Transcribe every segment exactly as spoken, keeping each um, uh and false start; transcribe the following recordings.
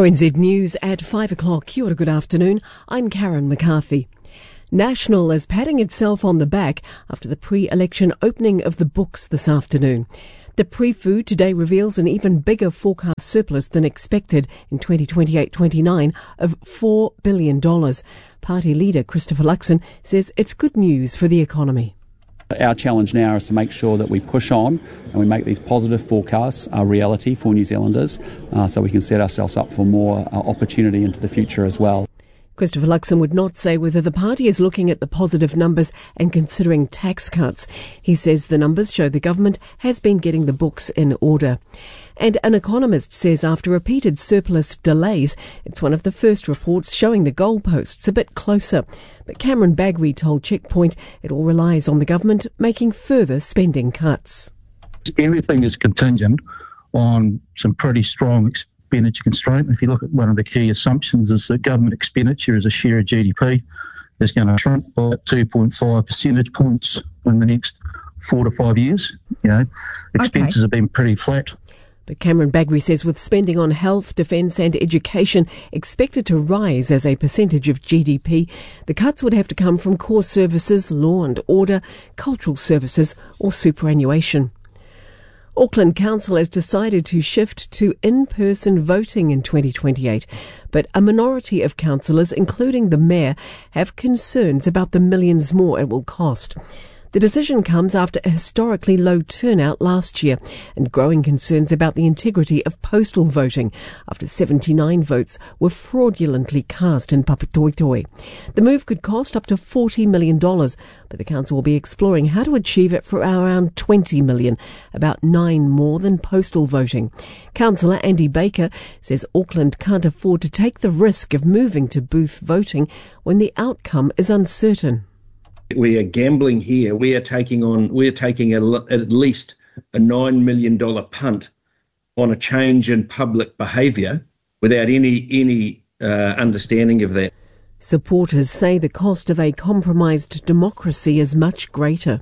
R N Z News at five o'clock. Kia ora, good afternoon. I'm Karen McCarthy. National is patting itself on the back after the pre-election opening of the books this afternoon. The pre-food today reveals an even bigger forecast surplus than expected in twenty twenty-eight twenty-nine of four billion dollars. Party leader Christopher Luxon says it's good news for the economy. Our challenge now is to make sure that we push on and we make these positive forecasts a reality for New Zealanders uh, so we can set ourselves up for more uh, opportunity into the future as well. Christopher Luxon would not say whether the party is looking at the positive numbers and considering tax cuts. He says the numbers show the government has been getting the books in order. And an economist says after repeated surplus delays, it's one of the first reports showing the goalposts a bit closer. But Cameron Bagri told Checkpoint it all relies on the government making further spending cuts. Everything is contingent on some pretty strong expenditure constraint. If you look at one of the key assumptions is that government expenditure as a share of G D P is going to shrink by two point five percentage points in the next four to five years. You know, expenses okay. have been pretty flat. But Cameron Bagri says with spending on health, defence and education expected to rise as a percentage of G D P, the cuts would have to come from core services, law and order, cultural services or superannuation. Auckland Council has decided to shift to in-person voting in twenty twenty-eight, but a minority of councillors, including the mayor, have concerns about the millions more it will cost. The decision comes after a historically low turnout last year and growing concerns about the integrity of postal voting after seventy-nine votes were fraudulently cast in Papatoetoe. The move could cost up to forty million dollars, but the council will be exploring how to achieve it for around twenty million dollars, about nine more than postal voting. Councillor Andy Baker says Auckland can't afford to take the risk of moving to booth voting when the outcome is uncertain. We are gambling here. We are taking on, we're taking a, at least a nine million dollars punt on a change in public behaviour without any, any uh, understanding of that. Supporters say the cost of a compromised democracy is much greater.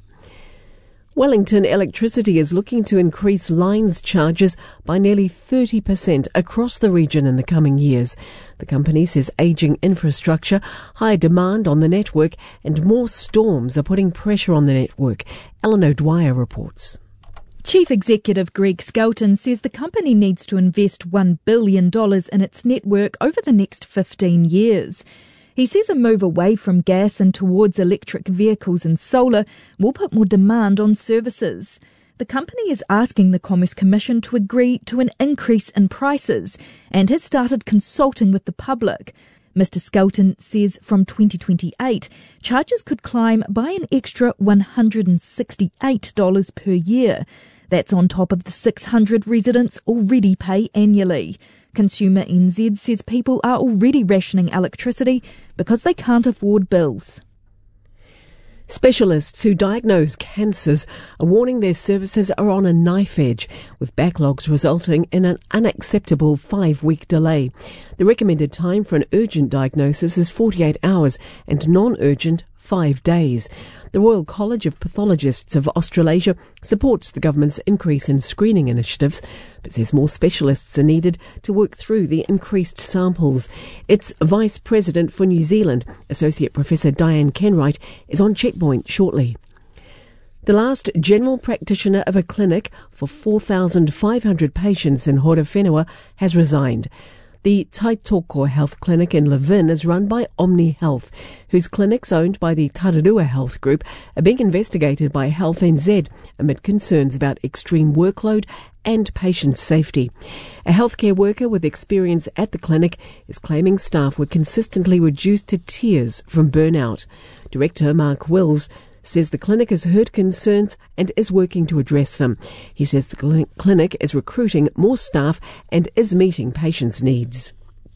Wellington Electricity is looking to increase lines charges by nearly thirty percent across the region in the coming years. The company says ageing infrastructure, high demand on the network and more storms are putting pressure on the network. Ellen O'Dwyer reports. Chief Executive Greg Skelton says the company needs to invest one billion dollars in its network over the next fifteen years. He says a move away from gas and towards electric vehicles and solar will put more demand on services. The company is asking the Commerce Commission to agree to an increase in prices and has started consulting with the public. Mister Skelton says from twenty twenty-eight, charges could climb by an extra one hundred sixty-eight dollars per year. That's on top of the six hundred residents already pay annually. Consumer N Z says people are already rationing electricity because they can't afford bills. Specialists who diagnose cancers are warning their services are on a knife edge, with backlogs resulting in an unacceptable five-week delay. The recommended time for an urgent diagnosis is forty-eight hours and non-urgent five days. The Royal College of Pathologists of Australasia supports the government's increase in screening initiatives, but says more specialists are needed to work through the increased samples. Its Vice President for New Zealand, Associate Professor Diane Kenwright, is on Checkpoint shortly. The last general practitioner of a clinic for four thousand five hundred patients in Horowhenua has resigned. The Taitoko Health Clinic in Levin is run by Omni Health, whose clinics owned by the Tararua Health Group are being investigated by Health N Z amid concerns about extreme workload and patient safety. A healthcare worker with experience at the clinic is claiming staff were consistently reduced to tears from burnout. Director Mark Wills says the clinic has heard concerns and is working to address them. He says the clinic is recruiting more staff and is meeting patients' needs.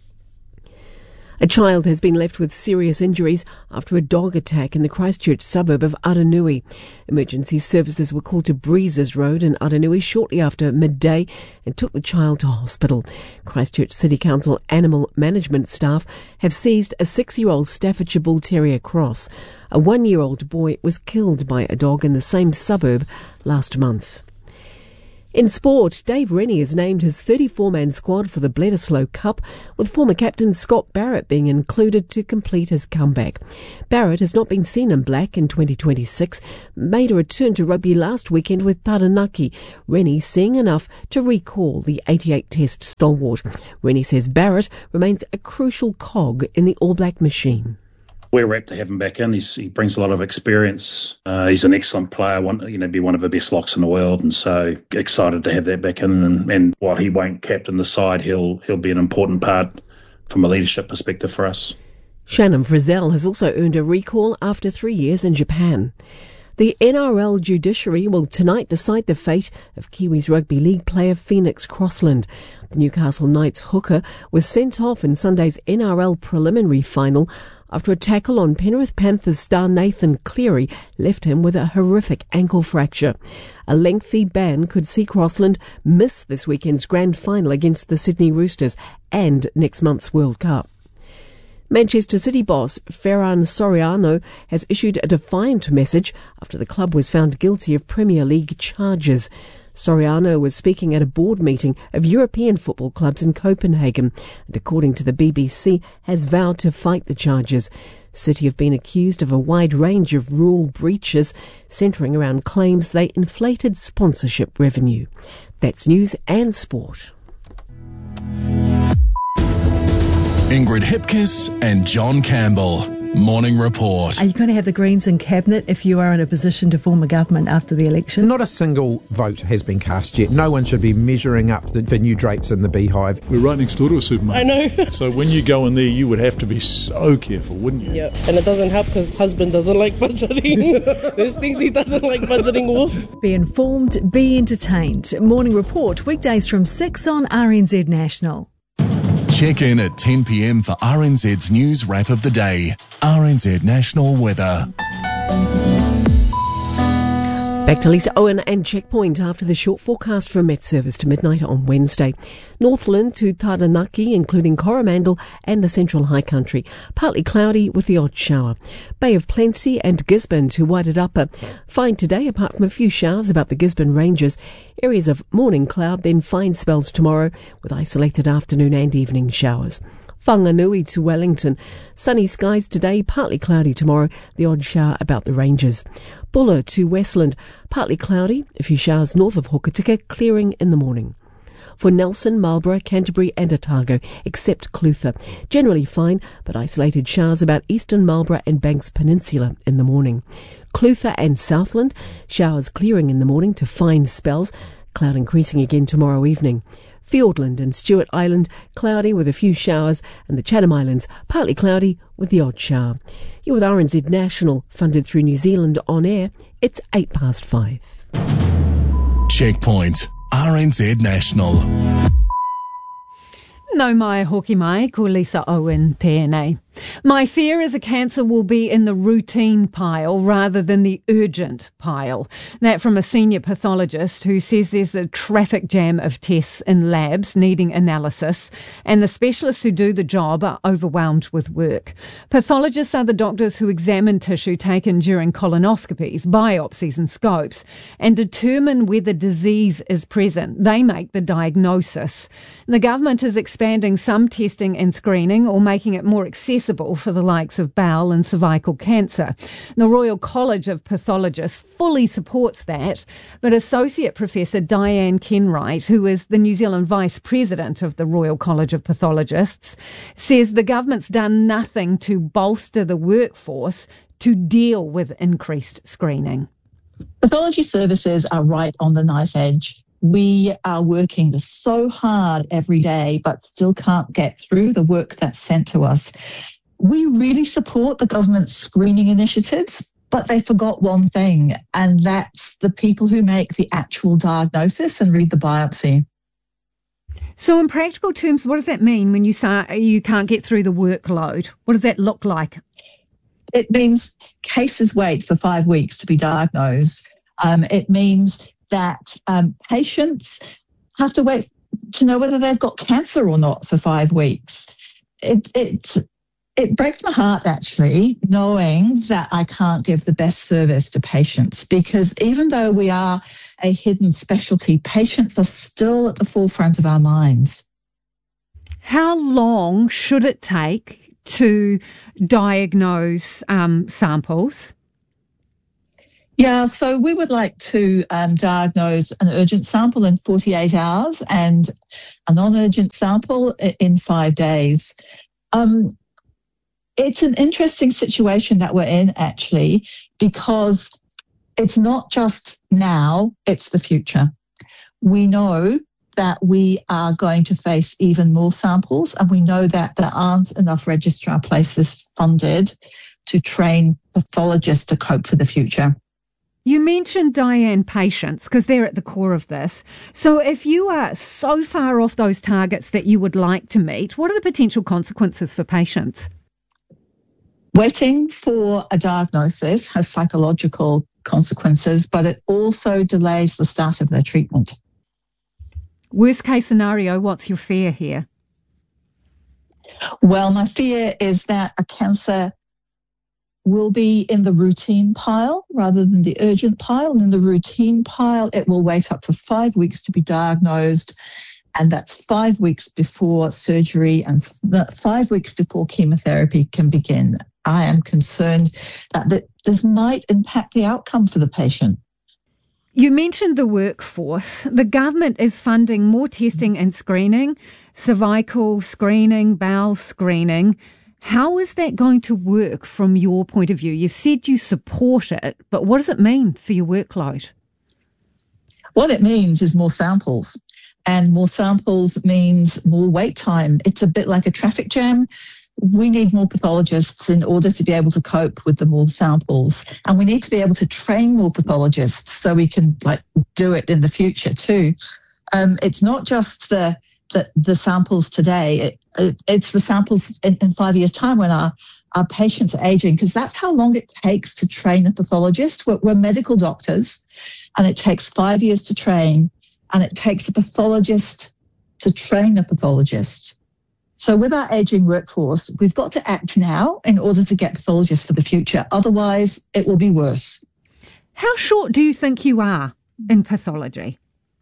A child has been left with serious injuries after a dog attack in the Christchurch suburb of Aranui. Emergency services were called to Breezes Road in Aranui shortly after midday and took the child to hospital. Christchurch City Council animal management staff have seized a six-year-old Staffordshire Bull Terrier cross. A one-year-old boy was killed by a dog in the same suburb last month. In sport, Dave Rennie has named his thirty-four man squad for the Bledisloe Cup, with former captain Scott Barrett being included to complete his comeback. Barrett has not been seen in black in twenty twenty-six, made a return to rugby last weekend with Taranaki, Rennie seeing enough to recall the eighty-eight test stalwart. Rennie says Barrett remains a crucial cog in the All Black machine. We're rapt to have him back in. He's, he brings a lot of experience. Uh, he's an excellent player, one, you know, be one of the best locks in the world, and so excited to have that back in. And, and while he won't captain the side, he'll he'll be an important part from a leadership perspective for us. Shannon Frizzell has also earned a recall after three years in Japan. The N R L judiciary will tonight decide the fate of Kiwis Rugby League player Phoenix Crossland. The Newcastle Knights hooker was sent off in Sunday's N R L preliminary final after a tackle on Penrith Panthers star Nathan Cleary left him with a horrific ankle fracture. A lengthy ban could see Crossland miss this weekend's grand final against the Sydney Roosters and next month's World Cup. Manchester City boss Ferran Soriano has issued a defiant message after the club was found guilty of Premier League charges. Soriano was speaking at a board meeting of European football clubs in Copenhagen and, according to the B B C, has vowed to fight the charges. City have been accused of a wide range of rule breaches centring around claims they inflated sponsorship revenue. That's news and sport. Ingrid Hipkiss and John Campbell. Morning Report. Are you going to have the Greens in Cabinet if you are in a position to form a government after the election? Not a single vote has been cast yet. No one should be measuring up the, the new drapes in the beehive. We're right next door to a supermarket. I know. So when you go in there, you would have to be so careful, wouldn't you? Yeah, and it doesn't help because husband doesn't like budgeting. There's things he doesn't like budgeting with. Be informed, be entertained. Morning Report, weekdays from six on R N Z National. Check in at ten p.m. for R N Z's news wrap of the day. R N Z National Weather. Back to Lisa Owen and Checkpoint after the short forecast from Met Service to midnight on Wednesday. Northland to Taranaki, including Coromandel and the Central High Country. Partly cloudy with the odd shower. Bay of Plenty and Gisborne to Wairarapa. Fine today, apart from a few showers about the Gisborne Ranges. Areas of morning cloud, then fine spells tomorrow with isolated afternoon and evening showers. Whanganui to Wellington. Sunny skies today, partly cloudy tomorrow, the odd shower about the ranges. Buller to Westland, partly cloudy, a few showers north of Hokitika, clearing in the morning. For Nelson, Marlborough, Canterbury and Otago, except Clutha. Generally fine, but isolated showers about eastern Marlborough and Banks Peninsula in the morning. Clutha and Southland, showers clearing in the morning to fine spells, cloud increasing again tomorrow evening. Fiordland and Stewart Island, cloudy with a few showers, and the Chatham Islands, partly cloudy with the odd shower. You're with R N Z National, funded through New Zealand On Air. It's eight past five. Checkpoint, R N Z National. No mai hoki mai, ko Lisa Owen tēnei. My fear is a cancer will be in the routine pile rather than the urgent pile. That from a senior pathologist who says there's a traffic jam of tests in labs needing analysis, and the specialists who do the job are overwhelmed with work. Pathologists are the doctors who examine tissue taken during colonoscopies, biopsies and scopes and determine whether disease is present. They make the diagnosis. The government is expanding some testing and screening or making it more accessible for the likes of bowel and cervical cancer. The Royal College of Pathologists fully supports that, but Associate Professor Diane Kenwright, who is the New Zealand Vice President of the Royal College of Pathologists, says the government's done nothing to bolster the workforce to deal with increased screening. Pathology services are right on the knife edge. We are working so hard every day, but still can't get through the work that's sent to us. We really support the government's screening initiatives, but they forgot one thing, and that's the people who make the actual diagnosis and read the biopsy. So in practical terms, what does that mean when you say you can't get through the workload? What does that look like? It means cases wait for five weeks to be diagnosed. Um, it means that um, patients have to wait to know whether they've got cancer or not for five weeks. It, it's It breaks my heart, actually, knowing that I can't give the best service to patients, because even though we are a hidden specialty, patients are still at the forefront of our minds. How long should it take to diagnose um, samples? Yeah, so we would like to um, diagnose an urgent sample in forty-eight hours and a non-urgent sample in five days. Um, it's an interesting situation that we're in, actually, because it's not just now, it's the future. We know that we are going to face even more samples, and we know that there aren't enough registrar places funded to train pathologists to cope for the future. You mentioned, Diane, patients, because they're at the core of this. So if you are so far off those targets that you would like to meet, what are the potential consequences for patients? Waiting for a diagnosis has psychological consequences, but it also delays the start of their treatment. Worst case scenario, what's your fear here? Well, my fear is that a cancer will be in the routine pile rather than the urgent pile. And in the routine pile, it will wait up for five weeks to be diagnosed. And that's five weeks before surgery and five weeks before chemotherapy can begin. I am concerned that this might impact the outcome for the patient. You mentioned the workforce. The government is funding more testing and screening, cervical screening, bowel screening. How is that going to work from your point of view? You've said you support it, but what does it mean for your workload? What it means is more samples, and more samples means more wait time. It's a bit like a traffic jam. We need more pathologists in order to be able to cope with the more samples, and we need to be able to train more pathologists so we can like do it in the future too. Um, it's not just the the, the samples today. It, it, it's the samples in, in five years' time when our our patients are aging, because that's how long it takes to train a pathologist. We're, we're medical doctors, and it takes five years to train, and it takes a pathologist to train a pathologist. So with our ageing workforce, we've got to act now in order to get pathologists for the future. Otherwise, it will be worse. How short do you think you are in pathology?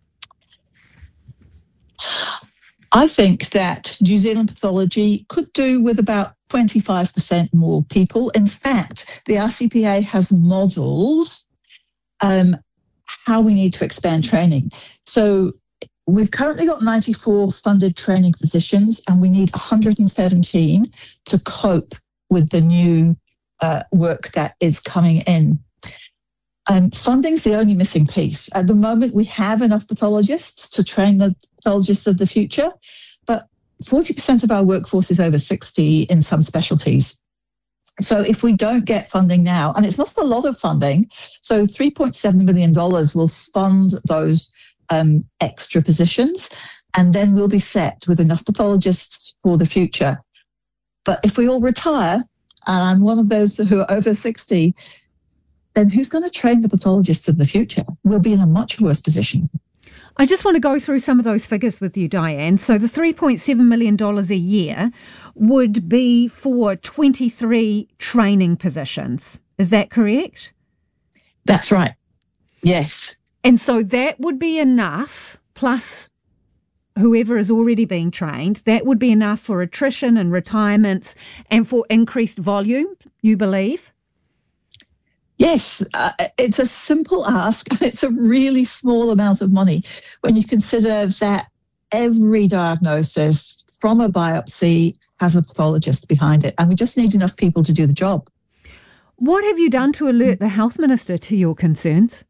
I think that New Zealand pathology could do with about twenty-five percent more people. In fact, the R C P A has modelled um, how we need to expand training. So we've currently got ninety-four funded training positions, and we need one hundred seventeen to cope with the new uh, work that is coming in. Um, funding's the only missing piece. At the moment, we have enough pathologists to train the pathologists of the future, but forty percent of our workforce is over sixty in some specialties. So if we don't get funding now, and it's not a lot of funding, so three point seven million dollars will fund those um, extra positions, and then we'll be set with enough pathologists for the future. But if we all retire, and I'm one of those who are over sixty, then who's going to train the pathologists of the future? We'll be in a much worse position. I just want to go through some of those figures with you, Diane. So the three point seven million dollars a year would be for twenty-three training positions. Is that correct? That's right. Yes. And so that would be enough, plus whoever is already being trained, that would be enough for attrition and retirements and for increased volume, you believe? Yes, uh, it's a simple ask, and it's a really small amount of money when you consider that every diagnosis from a biopsy has a pathologist behind it, and we just need enough people to do the job. What have you done to alert the Health Minister to your concerns?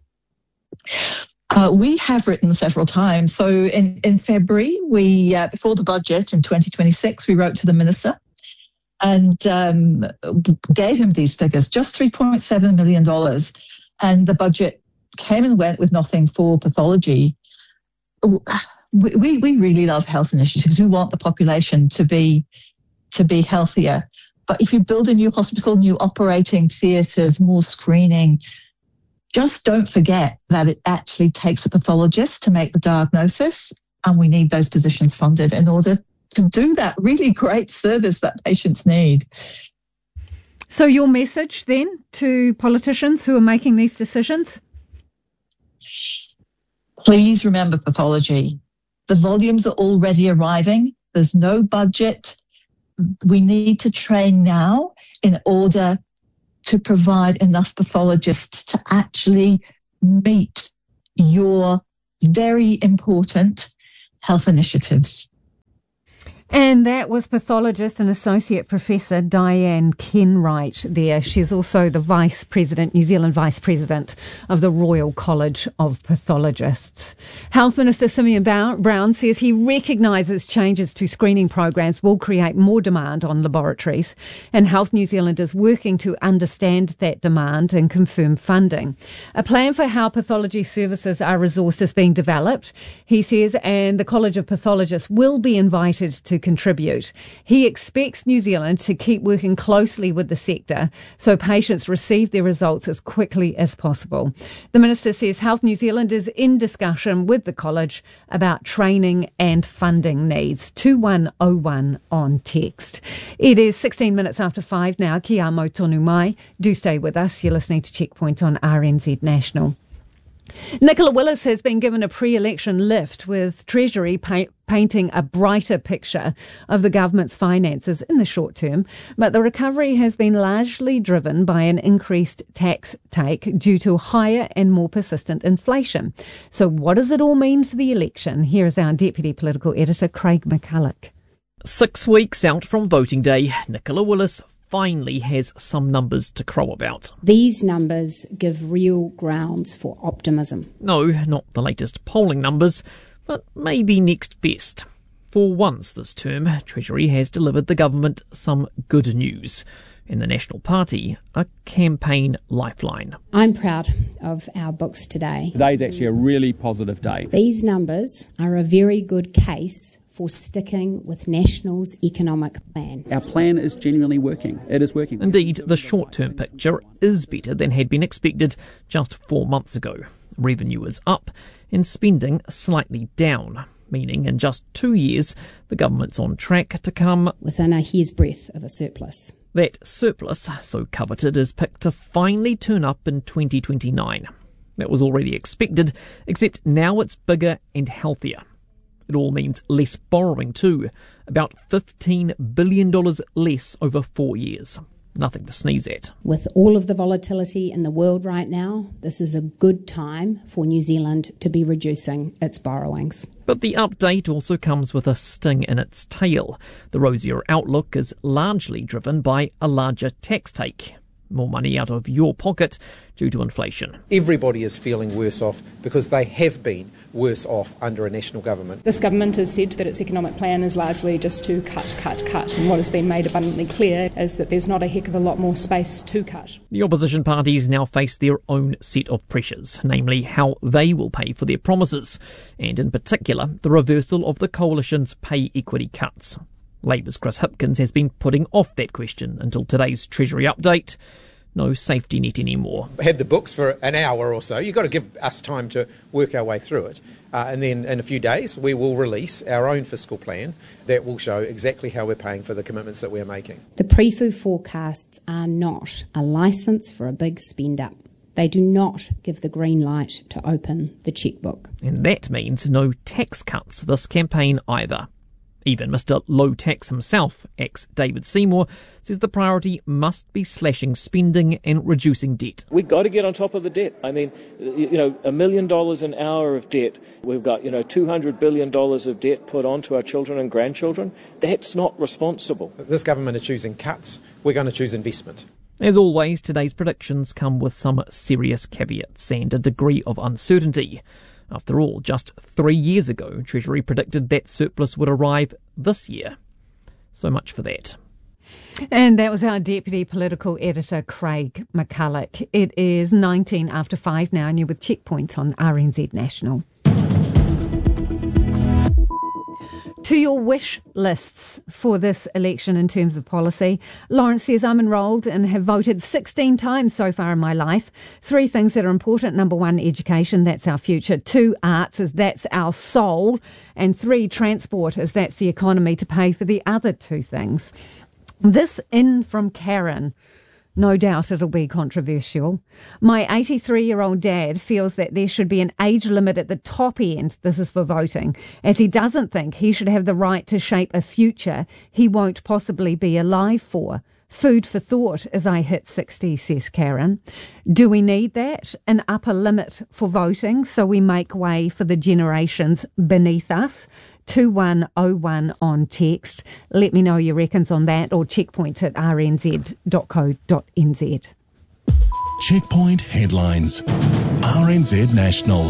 Uh, we have written several times. So in, in February, we uh, before the budget in twenty twenty-six, we wrote to the Minister and um, gave him these figures, just three point seven million dollars. And the budget came and went with nothing for pathology. We, we, we really love health initiatives. We want the population to be, to be healthier. But if you build a new hospital, new operating theatres, more screening, just don't forget that it actually takes a pathologist to make the diagnosis, and we need those positions funded in order to do that really great service that patients need. So your message then to politicians who are making these decisions? Please remember pathology. The volumes are already arriving. There's no budget. We need to train now in order to provide enough pathologists to actually meet your very important health initiatives. And that was pathologist and associate professor Diane Kenwright there. She's also the vice president, New Zealand vice president of the Royal College of Pathologists. Health Minister Simeon Brown says he recognises changes to screening programs will create more demand on laboratories, and Health New Zealand is working to understand that demand and confirm funding. A plan for how pathology services are resourced is being developed, he says, and the College of Pathologists will be invited to contribute. He expects New Zealand to keep working closely with the sector so patients receive their results as quickly as possible. The Minister says Health New Zealand is in discussion with the college about training and funding needs. two one oh one on text. It is sixteen minutes after five now. Kia mau tonu mai. Do stay with us. You're listening to Checkpoint on R N Z National. Nicola Willis has been given a pre-election lift, with Treasury pa- painting a brighter picture of the government's finances in the short term. But the recovery has been largely driven by an increased tax take due to higher and more persistent inflation. So what does it all mean for the election? Here is our Deputy Political Editor, Craig McCulloch. Six weeks out from voting day, Nicola Willis finally has some numbers to crow about. These numbers give real grounds for optimism. No, not the latest polling numbers, but maybe next best. For once this term, Treasury has delivered the government some good news. In the National Party, a campaign lifeline. I'm proud of our books today. Today's actually a really positive day. These numbers are a very good case for sticking with National's economic plan. Our plan is genuinely working. It is working. Indeed, the short-term picture is better than had been expected just four months ago. Revenue is up and spending slightly down, meaning in just two years the government's on track to come within a hair's breadth of a surplus. That surplus, so coveted, is picked to finally turn up in twenty twenty-nine. That was already expected, except now it's bigger and healthier. It all means less borrowing too, about fifteen billion dollars less over four years. Nothing to sneeze at. With all of the volatility in the world right now, this is a good time for New Zealand to be reducing its borrowings. But the update also comes with a sting in its tail. The rosier outlook is largely driven by a larger tax take. More money out of your pocket due to inflation. Everybody is feeling worse off because they have been worse off under a national government. This government has said that its economic plan is largely just to cut, cut, cut. And what has been made abundantly clear is that there's not a heck of a lot more space to cut. The opposition parties now face their own set of pressures, namely how they will pay for their promises, and in particular the reversal of the coalition's pay equity cuts. Labour's Chris Hipkins has been putting off that question until today's Treasury update. No safety net anymore. Had the books for an hour or so. You've got to give us time to work our way through it. Uh, and then in a few days, we will release our own fiscal plan that will show exactly how we're paying for the commitments that we're making. The pre-F U forecasts are not a licence for a big spend-up. They do not give the green light to open the chequebook. And that means no tax cuts this campaign either. Even Mister Low Tax himself, ex-David Seymour, says the priority must be slashing spending and reducing debt. We've got to get on top of the debt. I mean, you know, a million dollars an hour of debt. We've got, you know, two hundred billion dollars of debt put onto our children and grandchildren. That's not responsible. This government is choosing cuts. We're going to choose investment. As always, today's predictions come with some serious caveats and a degree of uncertainty. After all, just three years ago, Treasury predicted that surplus would arrive this year. So much for that. And that was our Deputy Political Editor, Craig McCulloch. It is nineteen after five now, and you're with Checkpoint on R N Z National. To your wish lists for this election in terms of policy. Lawrence says, I'm enrolled and have voted sixteen times so far in my life. Three things that are important. Number one, education, that's our future. Two, arts, as that's our soul. And three, transport, as that's the economy to pay for the other two things. This in from Karen. No doubt it'll be controversial. My eighty-three-year-old dad feels that there should be an age limit at the top end, this is for voting, as he doesn't think he should have the right to shape a future he won't possibly be alive for. Food for thought as I hit sixty, says Karen. Do we need that? An upper limit for voting so we make way for the generations beneath us? two one oh one on text. Let me know your reckons on that, or checkpoints at r n z dot co dot n z. Checkpoint headlines. R N Z National.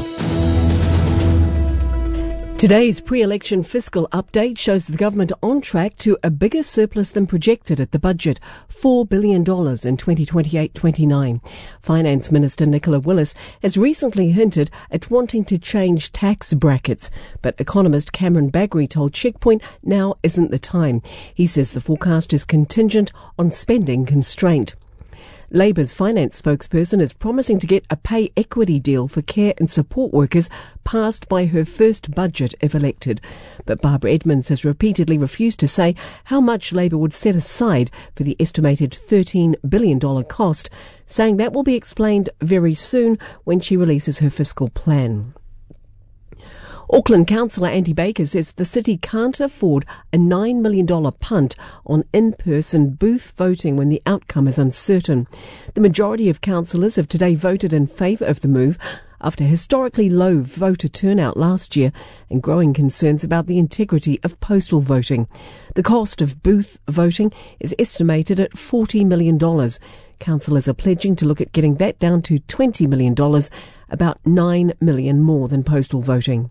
Today's pre-election fiscal update shows the government on track to a bigger surplus than projected at the budget, four billion dollars in twenty twenty-eight twenty-nine. Finance Minister Nicola Willis has recently hinted at wanting to change tax brackets, but economist Cameron Baggery told Checkpoint now isn't the time. He says the forecast is contingent on spending constraint. Labour's finance spokesperson is promising to get a pay equity deal for care and support workers passed by her first budget if elected. But Barbara Edmonds has repeatedly refused to say how much Labour would set aside for the estimated thirteen billion dollars cost, saying that will be explained very soon when she releases her fiscal plan. Auckland Councillor Andy Baker says the city can't afford a nine million dollars punt on in-person booth voting when the outcome is uncertain. The majority of councillors have today voted in favour of the move after historically low voter turnout last year and growing concerns about the integrity of postal voting. The cost of booth voting is estimated at forty million dollars. Councillors are pledging to look at getting that down to twenty million dollars, about nine million dollars more than postal voting.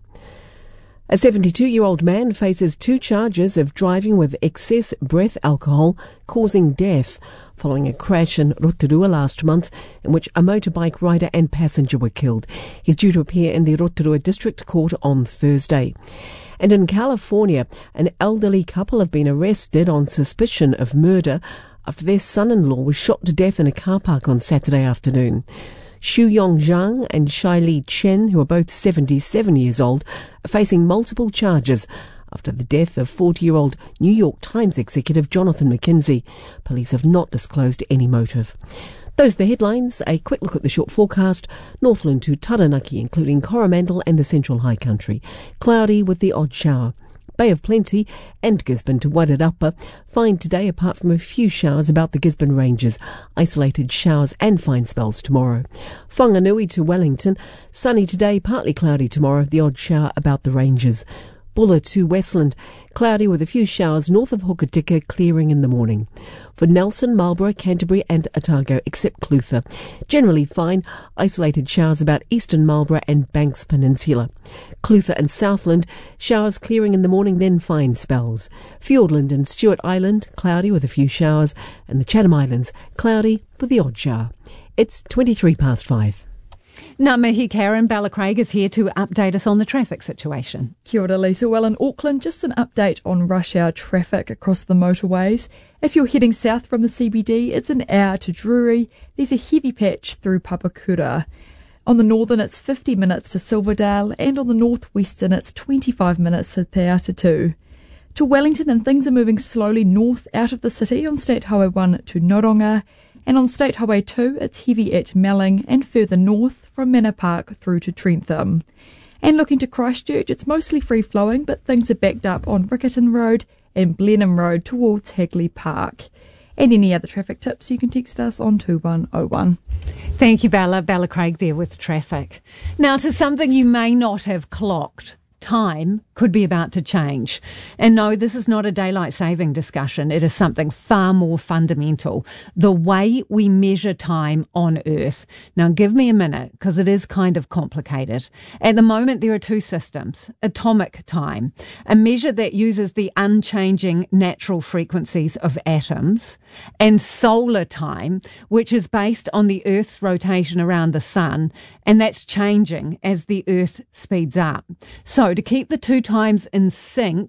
A seventy-two-year-old man faces two charges of driving with excess breath alcohol causing death following a crash in Rotorua last month in which a motorbike rider and passenger were killed. He's due to appear in the Rotorua District Court on Thursday. And in California, an elderly couple have been arrested on suspicion of murder after their son-in-law was shot to death in a car park on Saturday afternoon. Xu Yong Zhang and Shai Li Chen, who are both seventy-seven years old, are facing multiple charges after the death of forty-year-old New York Times executive Jonathan McKenzie. Police have not disclosed any motive. Those are the headlines. A quick look at the short forecast. Northland to Taranaki, including Coromandel and the Central High Country. Cloudy with the odd shower. Bay of Plenty and Gisborne to Wairarapa. Fine today apart from a few showers about the Gisborne Ranges. Isolated showers and fine spells tomorrow. Whanganui to Wellington. Sunny today, partly cloudy tomorrow. The odd shower about the Ranges. Bulla to Westland. Cloudy with a few showers north of Hokitika, clearing in the morning. For Nelson, Marlborough, Canterbury and Otago, except Clutha. Generally fine. Isolated showers about eastern Marlborough and Banks Peninsula. Clutha and Southland, showers clearing in the morning, then fine spells. Fiordland and Stewart Island, cloudy with a few showers. And the Chatham Islands, cloudy with the odd shower. It's twenty-three past five. Ngā mihi, Karen. Bella Craig is here to update us on the traffic situation. Kia ora, Lisa. Well, in Auckland, just an update on rush hour traffic across the motorways. If you're heading south from the C B D, it's an hour to Drury. There's a heavy patch through Papakura. On the northern, it's fifty minutes to Silverdale, and on the northwestern, it's twenty-five minutes to Te Atatū. To Wellington, and things are moving slowly north out of the city on State Highway one to Noronga. And on State Highway two, it's heavy at Melling and further north from Manor Park through to Trentham. And looking to Christchurch, it's mostly free-flowing, but things are backed up on Riccarton Road and Blenheim Road towards Hagley Park. And any other traffic tips, you can text us on two one oh one. Thank you, Bella. Bella Craig there with traffic. Now to something you may not have clocked. Time could be about to change. And no, this is not a daylight saving discussion. It is something far more fundamental. The way we measure time on Earth. Now, give me a minute, because it is kind of complicated. At the moment, there are two systems. Atomic time, a measure that uses the unchanging natural frequencies of atoms, and solar time, which is based on the Earth's rotation around the sun, and that's changing as the Earth speeds up. So to keep the two times in sync,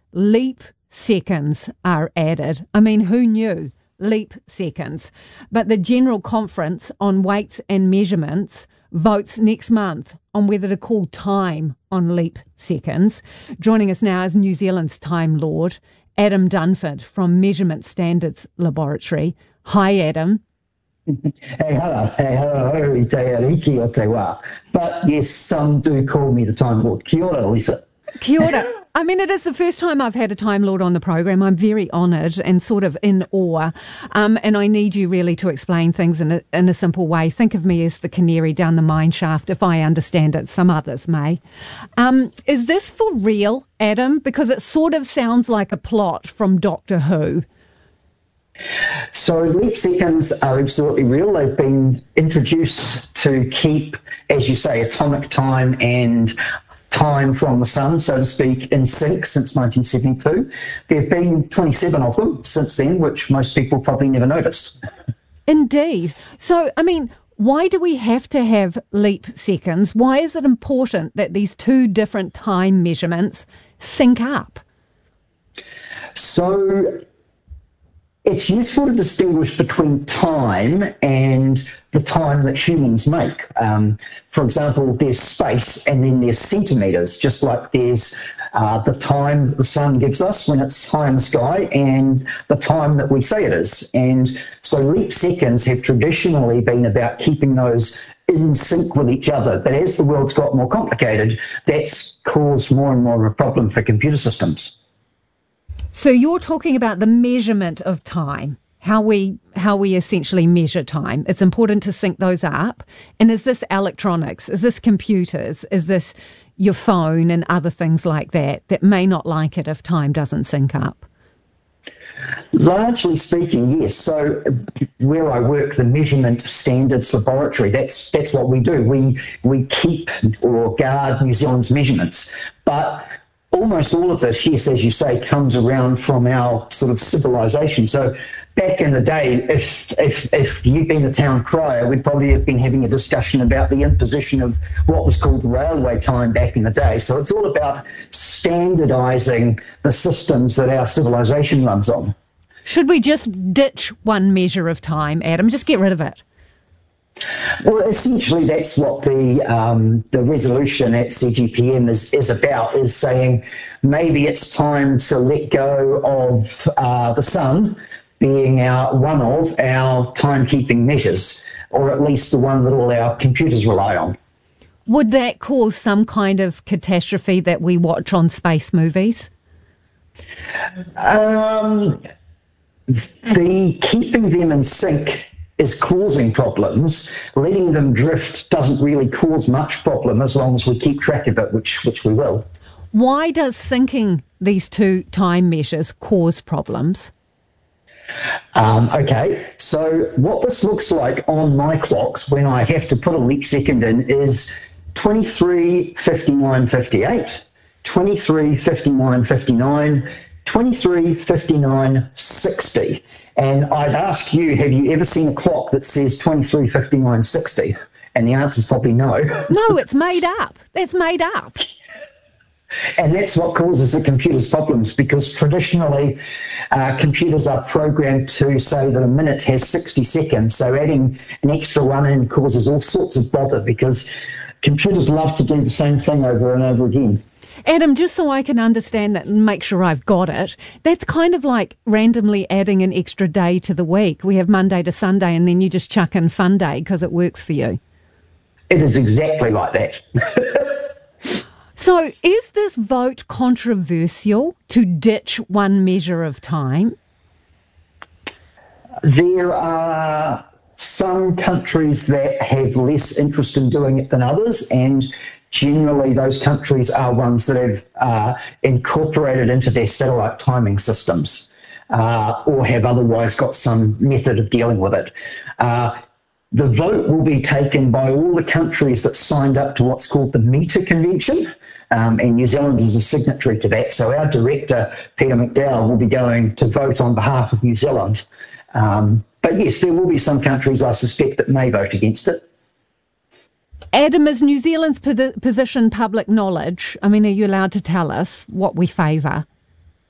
leap seconds are added. I mean, who knew? Leap seconds. But the General Conference on Weights and Measurements votes next month on whether to call time on leap seconds. Joining us now is New Zealand's Time Lord, Adam Dunford from Measurement Standards Laboratory. Hi, Adam. Hey, hello, hey, hello, te ariki o te wā. But yes, some do call me the Time Lord. Kia ora, Lisa. Kia ora. I mean, it is the first time I've had a Time Lord on the program. I'm very honoured and sort of in awe. Um, and I need you really to explain things in a, in a simple way. Think of me as the canary down the mine shaft, if I understand it. Some others may. Um, is this for real, Adam? Because it sort of sounds like a plot from Doctor Who. So leap seconds are absolutely real. They've been introduced to keep, as you say, atomic time and time from the sun, so to speak, in sync since nineteen seventy-two. There have been twenty-seven of them since then, which most people probably never noticed. Indeed. So, I mean, why do we have to have leap seconds? Why is it important that these two different time measurements sync up? So it's useful to distinguish between time and the time that humans make. Um, for example, there's space and then there's centimetres, just like there's uh, the time that the sun gives us when it's high in the sky and the time that we say it is. And so leap seconds have traditionally been about keeping those in sync with each other. But as the world's got more complicated, that's caused more and more of a problem for computer systems. So you're talking about the measurement of time, how we how we essentially measure time. It's important to sync those up. And is this electronics? Is this computers? Is this your phone and other things like that that may not like it if time doesn't sync up? Largely speaking, yes. So where I work, the Measurement Standards Laboratory, that's that's what we do. We we keep or guard New Zealand's measurements. But almost all of this, yes, as you say, comes around from our sort of civilization. So back in the day, if if if you'd been the town crier, we'd probably have been having a discussion about the imposition of what was called railway time back in the day. So it's all about standardising the systems that our civilization runs on. Should we just ditch one measure of time, Adam? Just get rid of it? Well, essentially, that's what the um, the resolution at C G P M is, is about, is saying maybe it's time to let go of uh, the sun being our one of our timekeeping measures, or at least the one that all our computers rely on. Would that cause some kind of catastrophe that we watch on space movies? Um, the keeping them in sync is causing problems. Letting them drift doesn't really cause much problem as long as we keep track of it, which which we will. Why does syncing these two time measures cause problems? Um, okay, so what this looks like on my clocks when I have to put a leap second in is twenty-three fifty-nine fifty-eight, twenty-three fifty-nine fifty-nine, twenty-three fifty-nine sixty. And I'd ask you, have you ever seen a clock that says twenty-three fifty-nine sixty? And the answer's probably no. No, it's made up. That's made up. And that's what causes the computer's problems, because traditionally uh, computers are programmed to say that a minute has sixty seconds. So adding an extra one in causes all sorts of bother, because computers love to do the same thing over and over again. Adam, just so I can understand that and make sure I've got it, that's kind of like randomly adding an extra day to the week. We have Monday to Sunday and then you just chuck in fun day because it works for you. It is exactly like that. So is this vote controversial, to ditch one measure of time? There are some countries that have less interest in doing it than others, and generally those countries are ones that have uh, incorporated into their satellite timing systems uh, or have otherwise got some method of dealing with it. Uh, the vote will be taken by all the countries that signed up to what's called the META Convention, um, and New Zealand is a signatory to that. So our director, Peter McDowell, will be going to vote on behalf of New Zealand. Um, but yes, there will be some countries, I suspect, that may vote against it. Adam, is New Zealand's position public knowledge? I mean, are you allowed to tell us what we favour?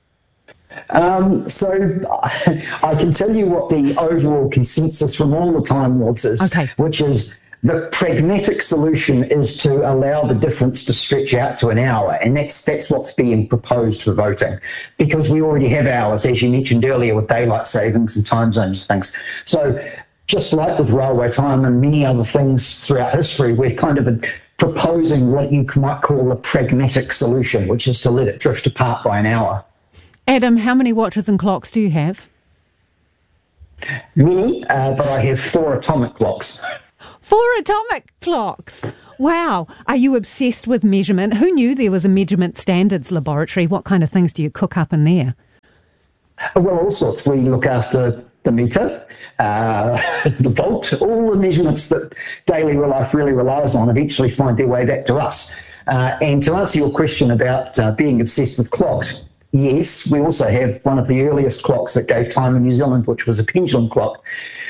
Um, so I can tell you what the overall consensus from all the Time Lords is, okay. which is the pragmatic solution is to allow the difference to stretch out to an hour, and that's that's what's being proposed for voting, because we already have hours, as you mentioned earlier, with daylight savings and time zones and things. So just like with railway time and many other things throughout history, we're kind of a, proposing what you might call a pragmatic solution, which is to let it drift apart by an hour. Adam, how many watches and clocks do you have? Many, uh, but I have four atomic clocks. Four atomic clocks? Wow. Are you obsessed with measurement? Who knew there was a measurement standards laboratory? What kind of things do you cook up in there? Well, all sorts. We look after the meter, uh, the volt, all the measurements that daily life really relies on eventually find their way back to us. Uh, and to answer your question about uh, being obsessed with clocks, yes, we also have one of the earliest clocks that gave time in New Zealand, which was a pendulum clock.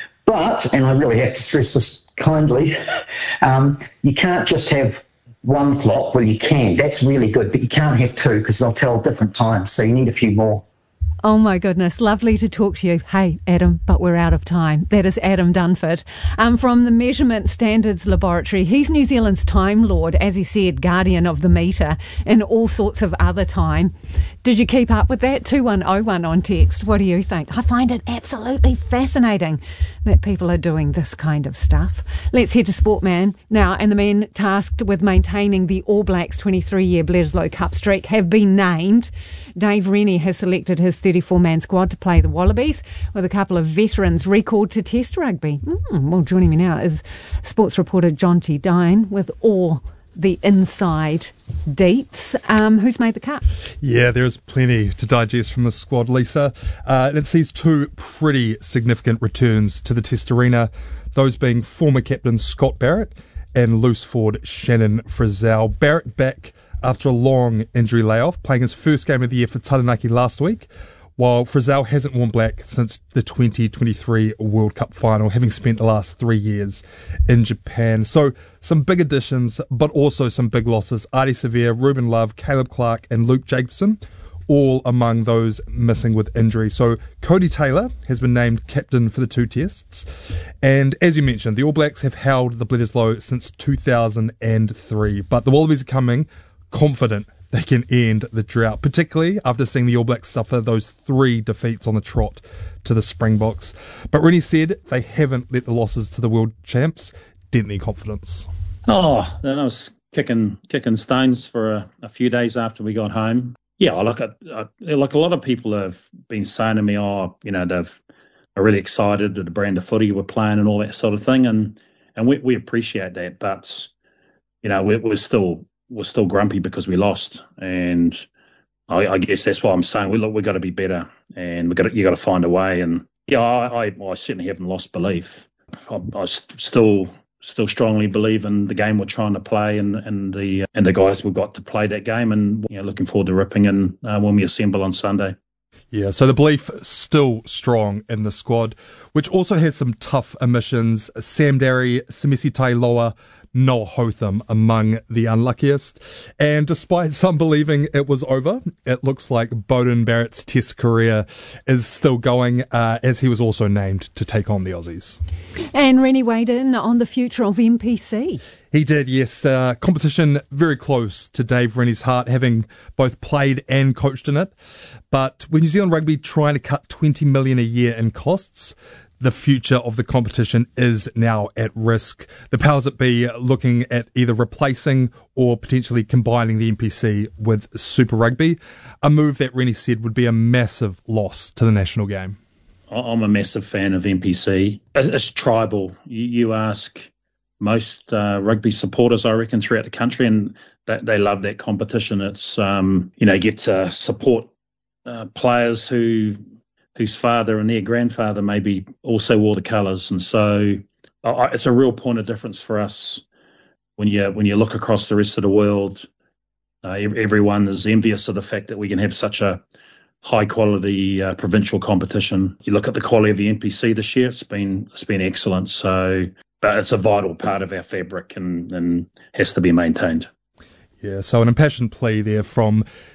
But, and I really have to stress this kindly, um, you can't just have one clock. Well, you can. That's really good, but you can't have two because they'll tell different times, so you need a few more. Oh my goodness, lovely to talk to you. Hey, Adam, but we're out of time. That is Adam Dunford um, from the Measurement Standards Laboratory. He's New Zealand's Time Lord, as he said, guardian of the meter and all sorts of other time. Did you keep up with that? two one oh one on text. What do you think? I find it absolutely fascinating that people are doing this kind of stuff. Let's head to Sportman now, and the men tasked with maintaining the All Blacks' twenty-three-year Bledisloe Cup streak have been named. Dave Rennie has selected his thirty-four man squad to play the Wallabies, with a couple of veterans recalled to Test rugby. Mm, well, joining me now is sports reporter John T. Dine with all the inside deets. Um, who's made the cut? Yeah, there's plenty to digest from the squad, Lisa. Uh, and it sees two pretty significant returns to the Test arena, those being former captain Scott Barrett and loose forward Shannon Frizzell. Barrett back after a long injury layoff, playing his first game of the year for Taranaki last week, while Frizzell hasn't worn black since the twenty twenty-three World Cup final, having spent the last three years in Japan. So some big additions, but also some big losses. Ardie Savea, Ruben Love, Caleb Clark and Luke Jacobson, all among those missing with injury. So Cody Taylor has been named captain for the two tests. And as you mentioned, the All Blacks have held the Bledisloe since two thousand three, but the Wallabies are coming confident they can end the drought, particularly after seeing the All Blacks suffer those three defeats on the trot to the Springboks. But Rennie said they haven't let the losses to the world champs dent their confidence. Oh, I was kicking kicking stones for a, a few days after we got home. Yeah, I look at I, like a lot of people have been saying to me, oh, you know, they've are really excited at the brand of footy we're playing and all that sort of thing, and and we we appreciate that, but you know, we're, we're still. We're still grumpy because we lost, and I, I guess that's why I'm saying we look. We've got to be better, and we got to, you got to find a way. And yeah, I, I, I certainly haven't lost belief. I, I still still strongly believe in the game we're trying to play, and, and the and the guys we've got to play that game. And you know, looking forward to ripping in uh, when we assemble on Sunday. Yeah, so the belief still strong in the squad, which also has some tough omissions. Sam Darry, Simisi Tailoa, Noah Hotham among the unluckiest. And despite some believing it was over, it looks like Beauden Barrett's Test career is still going, uh, as he was also named to take on the Aussies. And Rennie weighed in on the future of M P C. He did, yes. Uh, competition very close to Dave Rennie's heart, having both played and coached in it. But with New Zealand Rugby trying to cut twenty million dollars a year in costs, the future of the competition is now at risk. The powers that be looking at either replacing or potentially combining the M P C with Super Rugby, a move that Rennie said would be a massive loss to the national game. I'm a massive fan of M P C. It's tribal. You, you ask most uh, rugby supporters, I reckon, throughout the country, and they, they love that competition. It's, um, you know, you get to support uh, players who whose father and their grandfather maybe also wore the colours, and so uh, it's a real point of difference for us when you when you look across the rest of the world. Uh, everyone is envious of the fact that we can have such a high quality uh, provincial competition. You look at the quality of the M P C this year; it's been it's been excellent. So, but it's a vital part of our fabric and, and has to be maintained. Yeah, so an impassioned plea there from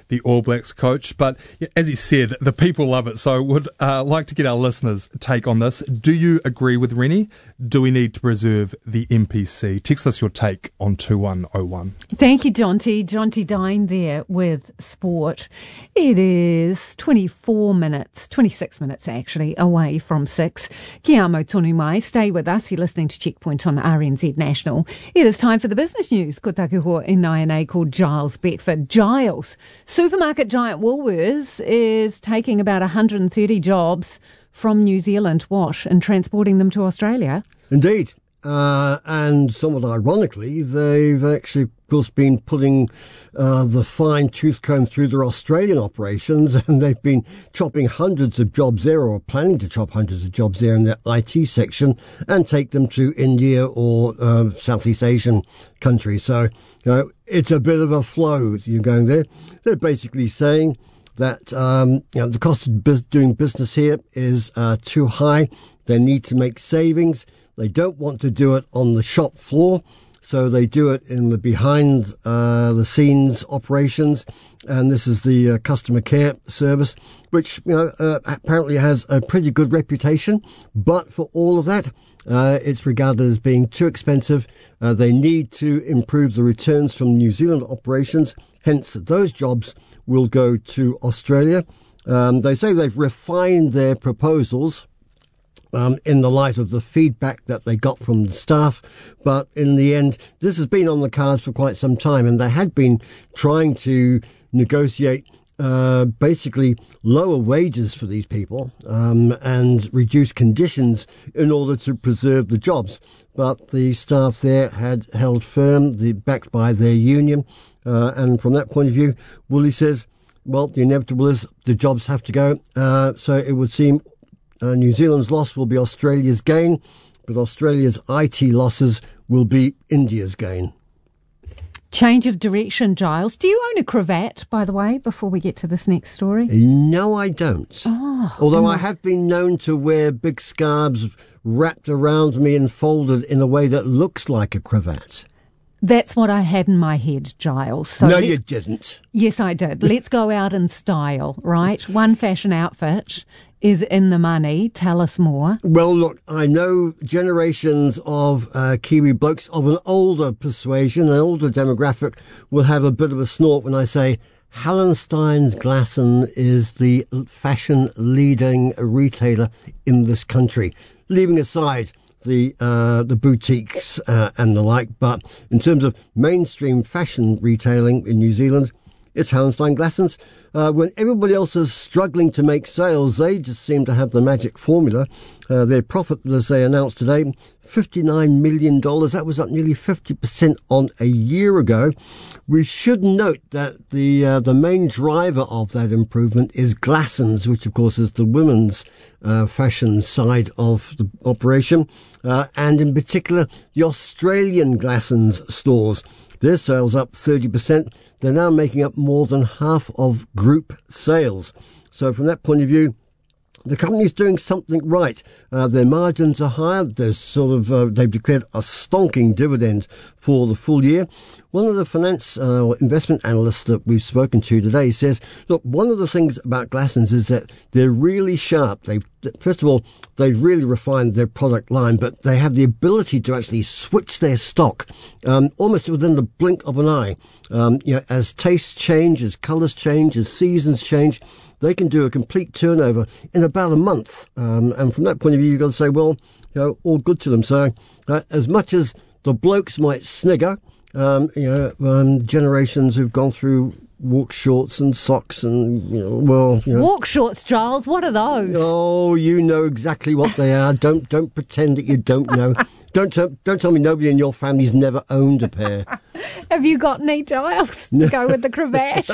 the All Blacks coach. But as he said, the people love it. So would uh, like to get our listeners' take on this. Do you agree with Rennie? Do we need to preserve the M P C? Text us your take on two one oh one. Thank you, Jonty. Jonty Dine there with sport. It is twenty-four minutes, twenty-six minutes actually, away from six. Kia amo tonu mai. Stay with us. You're listening to Checkpoint on R N Z National. It is time for the business news. Ko taku hoa in I N A called Giles Betford. Giles, supermarket giant Woolworths is taking about one hundred thirty jobs from New Zealand, what, and transporting them to Australia? Indeed. Uh, and somewhat ironically, they've actually, of course, been putting uh, the fine tooth comb through their Australian operations, and they've been chopping hundreds of jobs there, or planning to chop hundreds of jobs there in their I T section, and take them to India or uh, Southeast Asian countries. So, you know, it's a bit of a flow you're going there. They're basically saying that um, you know, the cost of biz- doing business here is uh, too high. They need to make savings. They don't want to do it on the shop floor, so they do it in the behind uh, the scenes operations. And this is the uh, customer care service, which you know uh, apparently has a pretty good reputation. But for all of that, uh, it's regarded as being too expensive. Uh, they need to improve the returns from New Zealand operations. Hence, those jobs will go to Australia. Um, they say they've refined their proposals Um, in the light of the feedback that they got from the staff. But in the end, this has been on the cards for quite some time, and they had been trying to negotiate uh, basically lower wages for these people um, and reduce conditions in order to preserve the jobs. But the staff there had held firm, the, backed by their union, uh, and from that point of view, Woolley says, well, the inevitable is the jobs have to go. Uh, so it would seem Uh, New Zealand's loss will be Australia's gain, but Australia's I T losses will be India's gain. Change of direction, Giles. Do you own a cravat, by the way, before we get to this next story? No, I don't. Oh, Although no. I have been known to wear big scarves wrapped around me and folded in a way that looks like a cravat. That's what I had in my head, Giles. So no, you didn't. Yes, I did. Let's go out in style, right? One fashion outfit is in the money. Tell us more. Well, look, I know generations of uh, Kiwi blokes of an older persuasion, an older demographic, will have a bit of a snort when I say Hallensteins Glassen is the fashion leading retailer in this country, leaving aside the uh, the boutiques uh, and the like. But in terms of mainstream fashion retailing in New Zealand, it's Hallensteins Glassens. Uh, when everybody else is struggling to make sales, they just seem to have the magic formula. Uh, their profit, as they announced today, fifty-nine million dollars. That was up nearly fifty percent on a year ago. We should note that the uh, the main driver of that improvement is Glassens, which of course is the women's uh, fashion side of the operation, uh, and in particular the Australian Glassens stores. Their sales up thirty percent. They're now making up more than half of group sales. So from that point of view, the company's doing something right. Uh, their margins are higher. They're sort of uh, they've declared a stonking dividend for the full year. One of the finance uh, or investment analysts that we've spoken to today says, look, one of the things about Glassens is that they're really sharp. They first of all, they've really refined their product line, but they have the ability to actually switch their stock um, almost within the blink of an eye. Um, you know, as tastes change, as colours change, as seasons change, they can do a complete turnover in about a month. Um, and from that point of view, you've got to say, well, you know, all good to them. So uh, as much as the blokes might snigger, um, you know, um, generations who've gone through walk shorts and socks and, you know, well, you know. Walk shorts, Giles, what are those? Oh, you know exactly what they are. Don't don't pretend that you don't know. Don't t- don't tell me nobody in your family's never owned a pair. Have you got any, Giles, to go with the cravat?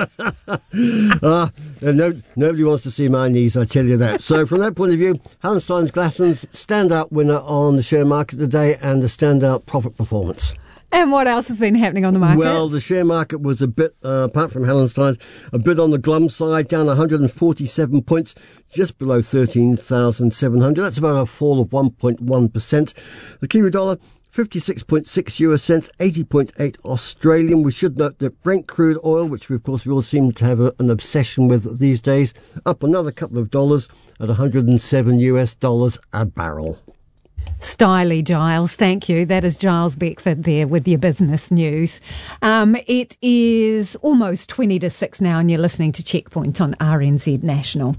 uh, no, nobody wants to see my knees, I tell you that. So from that point of view, Hallensteins Glassens, standout winner on the share market today and a standout profit performance. And what else has been happening on the market? Well, the share market was a bit, uh, apart from Hallensteins, a bit on the glum side, down one hundred forty-seven points, just below thirteen thousand seven hundred. That's about a fall of one point one percent. The Kiwi dollar, fifty-six point six U S cents, eighty point eight Australian. We should note that Brent crude oil, which we, of course we all seem to have a, an obsession with these days, up another couple of dollars at one hundred seven U S dollars a barrel. Styly, Giles. Thank you. That is Giles Beckford there with your business news. Um, it is almost twenty to six now and you're listening to Checkpoint on R N Z National.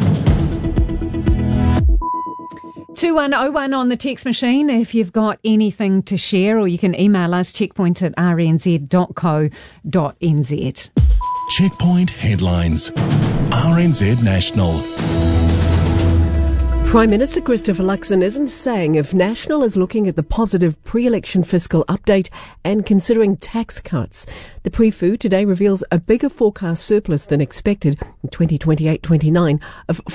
two one oh one on the text machine if you've got anything to share, or you can email us checkpoint at r n z dot co dot n z. Checkpoint headlines. R N Z National. Prime Minister Christopher Luxon isn't saying if National is looking at the positive pre-election fiscal update and considering tax cuts. The pre-food today reveals a bigger forecast surplus than expected in twenty twenty-eight twenty-nine of